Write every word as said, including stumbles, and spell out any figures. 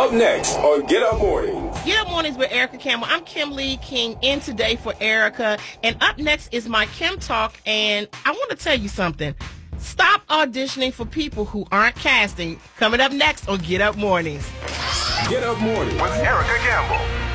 Up next on Get Up Mornings. Get Up Mornings with Erica Campbell. I'm Kim Lee King in today for Erica. And up next is my Kim Talk. And I want to tell you something. Stop auditioning for people who aren't casting. Coming up next on Get Up Mornings. Get Up Mornings with Erica Campbell.